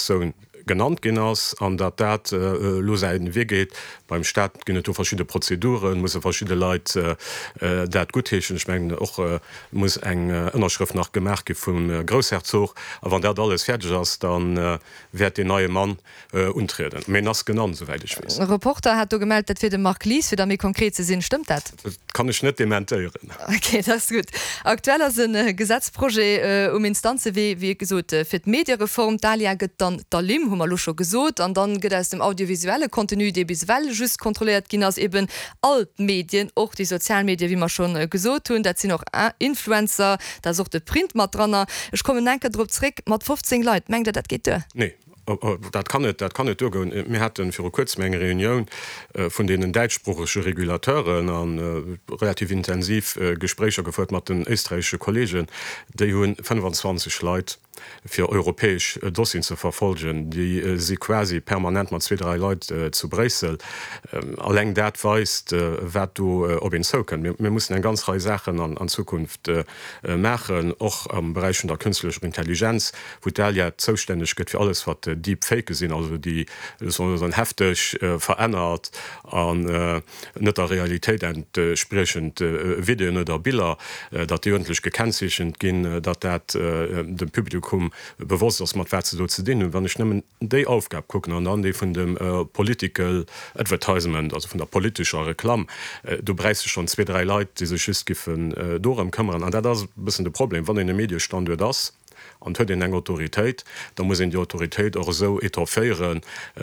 Person genannt genauss an dat loseiden wie geht beim Staat ginnne verschiedene Prozeduren muss verschiedene Leute dat guthechen schmengen och muss eng ënnerschrift nach Gemerke vum Großherzog a wann dat alles fertig ass dann werd de neue Mann untreten men ass genannt soweit ich weiß. Reporter hat gemeldet dat fir de Mark Lies fir der mé konkrete sinn stimmt dat kann ich net dementieren. Okay, das ist gut. Aktueller sind Gesetzprojekt Instanze wie gesot fir d Medireform Dalia gët dann der Lim hummer schon gesot an dann geht aus dem audiovisuelle Kontinu de visuell just kontrolliert gin as eben Altmedien och die Sozialmedien wie man schon gesot tun dat sie noch Influencer da sucht de Printmatranner ich komme enke Drrick mat 15 Leute mengt dat geht nee. Dat kann net mir hat fir kurzmenge Reunion von denen deitsprachsche Regulateuren an relativ intensiv Gesprächer gefolgt mat den österreichische Kollegen, de hun 25 Leute fir europäisch Dossin zu verfolgen, die sie quasi permanent mat 2-3 Leute zu Bressel allng dat weist wat du op en soken. Wir müssen en ganz reihe Sachen an Zukunft machen och am Bereich der künstlicher Intelligenz, wo da ja zuständig gëtt für alles wat Deepfake sinn, also die so heftig verändert an net der Realität entsprechend Videoen oder Bilder, dat die öffentlich gekennzeichnet gin, dat dem Publikum bewusst ass mat ze ze dienen. Wann ich nëmmen déi Aufgabe gucken an die vun dem Political Advertisement, also vun der politischer Reklam, du breist schon 2-3 Leute diese Schüssgiffen dorem Kammern an das bisssen de Problem, wann in den Medistand du das an huet en eng Autorität, da muss in die Autorität auch so etaffieren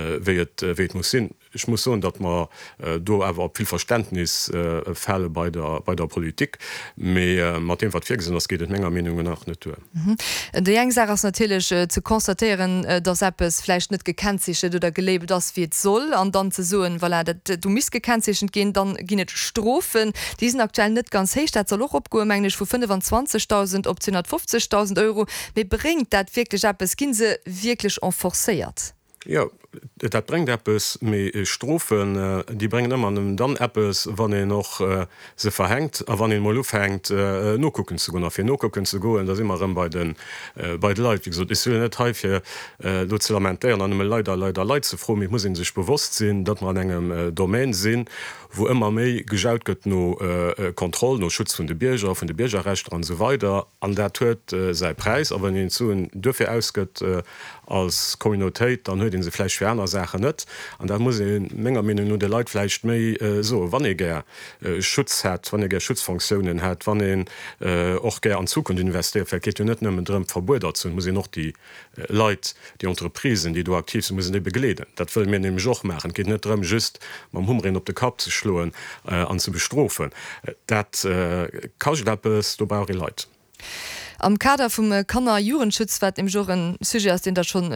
wie muss sinn. Ich muss so, dat man do awer viel Verständnis fälle bei der Politik mat dem wat gesinn, das geht et méger Menungen nach Natur. De Jeng ass natürlich zu konstatieren, dass Apps fleisch net gekennzeichnet oder gelebet das wie soll an dann ze soen, weil du miss gekennzeichnet gehen, dann ginnet Strophen, die sind aktuell net ganz heich Loch opgomenglisch vu 25.000 op 250.000 Euro. Wie bringt dat wirklich Apps ginse wirklich enforcéiert? Ja, dat bringt Appes méi Strophen, die bringen immer dann Appes, wann noch se verhängt, a wann mal hängt no gucken zu go fir no gucken zu go, das immer bei den Leiit wie is net fir zu lamentieren an leider Leiit zu froh, ich muss sich bewusst sinn, dat man engem Domain sinn, wo immer méi geschaut gëtt no Kontrolle, no Schutz vun de Bierger, vun de Biergerrecht an so weiter, an der huet sei Preis, aber den zu dürfe ausgëtt als Communityit, dann huet se fleisch ferner Sache net. An da muss méger Min no de Leiit fleicht méi so wann Schutz hat, wann Schutzfunktionen hat, wann och ge an Zukunft investiert, verkeet net nëmmen dëm verbuer dazu, muss noch die Leiit, die Entreprisen, die du aktiv sind, muss begleden. Dat will mir dem Joch machen, geht net dëm just mam Humrin op de Kap zu schloen an zu bestrofen. Dat Kausdappes do bau Leiit. Am Kader vum Kanner Jurenschutzwert im Joren Suge aus den der schon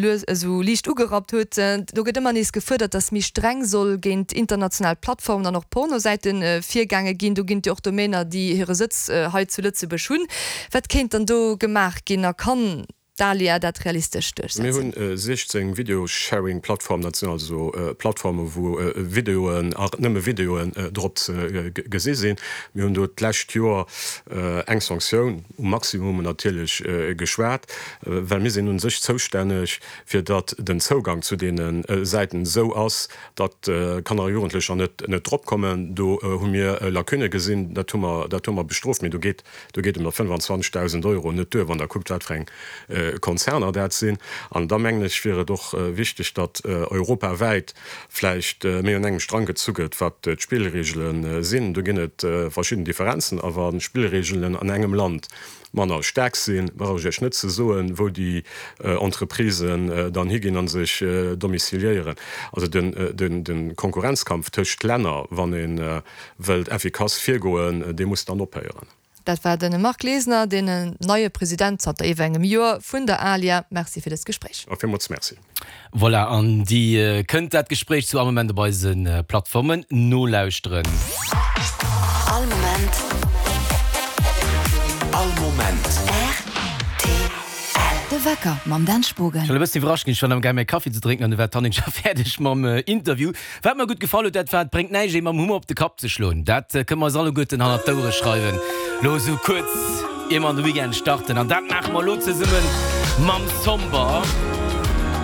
so liicht ugerat huet, do gët immer nees gefordert, dats mi streng soll géint international Plattformen an noch Pornoseiten 4 Gange ginn, du ginnt auch Domäner, die here Sitz he zu Lütze beschun. Wat kennt dann do gemacht ginner kann Dalia dat realistisch hun 16 Videosharing-Plattform national so Plattforme wo Videoen nëmme Videoen Dr gesinn sinn. Mi hun dotlächt Joer eng Sanktionun Maximum natürlich geschwert, weil mir sinn hun sich zostännech fir dat den Zugang zu denen Seiten so ass, dat kann er jugendlicher net Drpp kommen, du hun mir lakünne gesinn, dat bestroft mir du geht um der 25.000 Euro net wann der guckt hatng. Konzerner dat sinn an der Mengeg wäre doch wichtig, dat europaweit vielleicht mé engem Strang gezuget, wat Spielregeln sinn. Du ginnet verschiedene Differenzen, aber den Spielregeln an engem Land man stärk sinn, war Schnitze soen, wo die Entreprisen dann higin an sich domiciliieren. Also den Konkurrenzkampf töcht Länner, wann den Welt effikaz vir goen, de muss dann opéieren. Dat war den Mark Lesner, den neue Präsident hat der engem Joer vun der Alia. Merci für das Gespräch. Merci. Voilà, an die könnt dat Gespräch zu am Moment bei Plattformen no lausren. All Moment. De Wecker mam Danspogel. Die Fraschen schon am geime Kaffee zu trinken an dann fertig mam Interview. Wer mir gut gefallen, dat bringt neige mam Hummer op de Kap zu schloen. Dat können wir alle gut in einer Tore schreiben. Los so kurz immer an weekend starten an dat nach mal lo ze simmen mam Sommer.